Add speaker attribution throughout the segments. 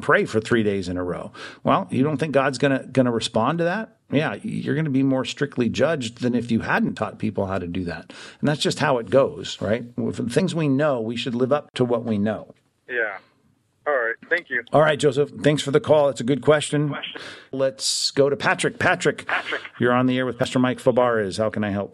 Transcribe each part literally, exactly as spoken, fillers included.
Speaker 1: pray for three days in a row. Well, you don't think God's going to going to respond to that? Yeah, you're going to be more strictly judged than if you hadn't taught people how to do that. And that's just how it goes, right? For the things we know, we should live up to what we know.
Speaker 2: Yeah. All right. Thank you.
Speaker 1: All right, Joseph. Thanks for the call. It's a good question. question. Let's go to Patrick. Patrick,
Speaker 3: Patrick,
Speaker 1: you're on the air with Pastor Mike Fabarez. How can I help?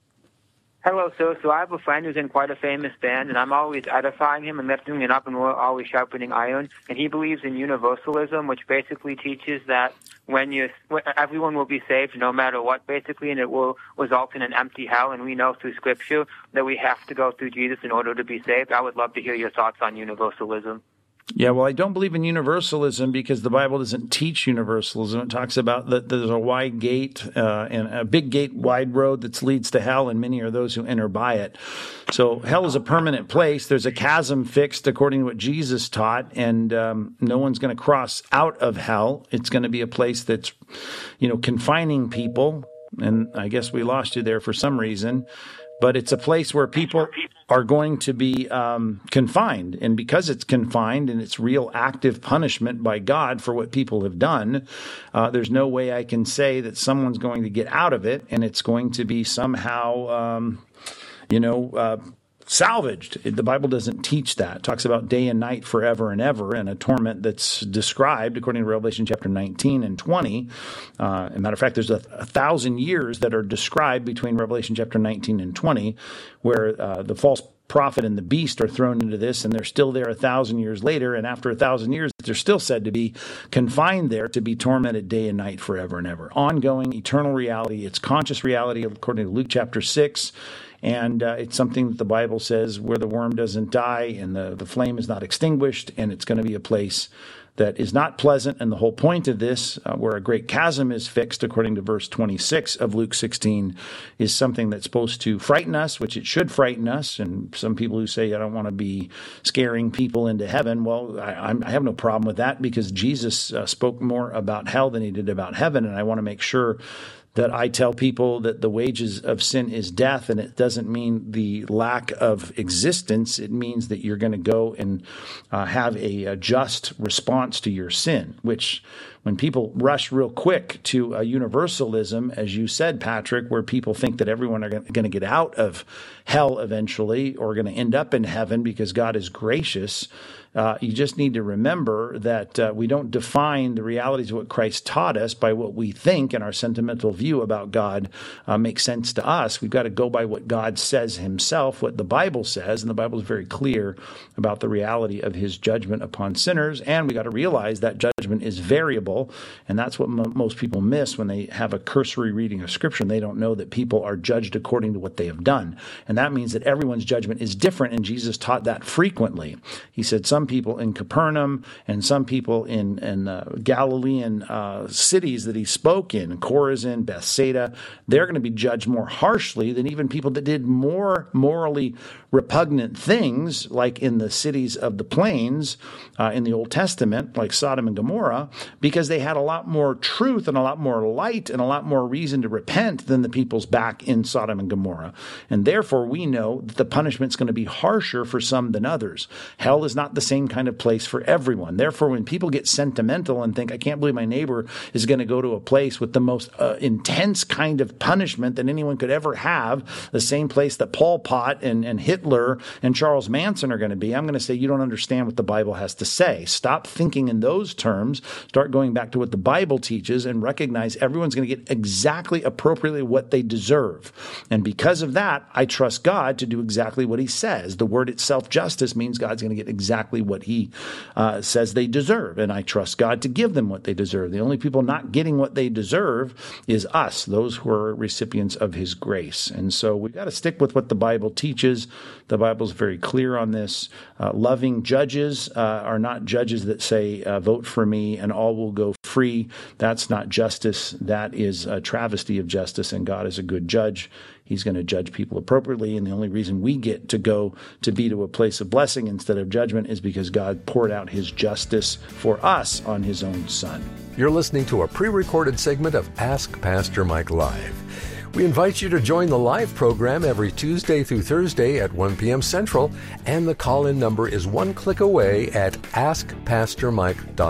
Speaker 3: Hello, sir. So I have a friend who's in quite a famous band, and I'm always edifying him and lifting him up, and we're always sharpening iron. And he believes in universalism, which basically teaches that when you, everyone will be saved no matter what, basically, and it will result in an empty hell. And we know through Scripture that we have to go through Jesus in order to be saved. I would love to hear your thoughts on universalism.
Speaker 1: Yeah, well, I don't believe in universalism because the Bible doesn't teach universalism. It talks about that there's a wide gate uh, and a big gate, wide road that leads to hell, and many are those who enter by it. So hell is a permanent place. There's a chasm fixed according to what Jesus taught, and um, no one's going to cross out of hell. It's going to be a place that's, you know, confining people. And I guess we lost you there for some reason. But it's a place where people are going to be um, confined. And because it's confined and it's real active punishment by God for what people have done, uh, there's no way I can say that someone's going to get out of it and it's going to be somehow, um, you know, uh, salvaged. The Bible doesn't teach that. It talks about day and night forever and ever, and a torment that's described according to Revelation chapter nineteen and twenty. Uh, as a matter of fact, there's a, a thousand years that are described between Revelation chapter nineteen and twenty, where uh, the false prophet and the beast are thrown into this, and they're still there a thousand years later, and after a thousand years, they're still said to be confined there to be tormented day and night forever and ever. Ongoing, eternal reality. It's conscious reality according to Luke chapter six. And uh, it's something that the Bible says where the worm doesn't die and the, the flame is not extinguished, and it's going to be a place that is not pleasant. And the whole point of this, uh, where a great chasm is fixed, according to verse twenty-six of Luke sixteen, is something that's supposed to frighten us, which it should frighten us. And some people who say, I don't want to be scaring people into heaven. Well, I, I have no problem with that because Jesus uh, spoke more about hell than he did about heaven. And I want to make sure that I tell people that the wages of sin is death, and it doesn't mean the lack of existence. It means that you're going to go and uh, have a, a just response to your sin, which when people rush real quick to a universalism, as you said, Patrick, where people think that everyone are going to get out of hell eventually or going to end up in heaven because God is gracious, Uh, you just need to remember that uh, we don't define the realities of what Christ taught us by what we think and our sentimental view about God uh, makes sense to us. We've got to go by what God says himself, what the Bible says, and the Bible is very clear about the reality of his judgment upon sinners, and we got to realize that judgment is variable, and that's what m- most people miss when they have a cursory reading of Scripture, and they don't know that people are judged according to what they have done. And that means that everyone's judgment is different, and Jesus taught that frequently. He said some people in Capernaum and some people in, in uh, Galilean uh, cities that he spoke in, Chorazin, Bethsaida, they're going to be judged more harshly than even people that did more morally repugnant things, like in the cities of the plains uh, in the Old Testament, like Sodom and Gomorrah, because they had a lot more truth and a lot more light and a lot more reason to repent than the peoples back in Sodom and Gomorrah. And therefore, we know that the punishment's going to be harsher for some than others. Hell is not the same kind of place for everyone. Therefore, when people get sentimental and think, I can't believe my neighbor is going to go to a place with the most uh, intense kind of punishment that anyone could ever have, the same place that Pol Pot and, and Hitler and Charles Manson are going to be, I'm going to say, you don't understand what the Bible has to say. Stop thinking in those terms. Start going back to what the Bible teaches and recognize everyone's going to get exactly appropriately what they deserve. And because of that, I trust God to do exactly what he says. The word itself, justice, means God's going to get exactly what he uh, says they deserve. And I trust God to give them what they deserve. The only people not getting what they deserve is us, those who are recipients of his grace. And so we've got to stick with what the Bible teaches. The Bible's very clear on this. Uh, loving judges uh, are not judges that say, uh, vote for me and all will go free. That's not justice. That is a travesty of justice, and God is a good judge. He's going to judge people appropriately, and the only reason we get to go to be to a place of blessing instead of judgment is because God poured out his justice for us on his own Son.
Speaker 4: You're listening to a pre-recorded segment of Ask Pastor Mike Live. We invite you to join the live program every Tuesday through Thursday at one p.m. Central, and the call-in number is one click away at ask pastor mike dot com.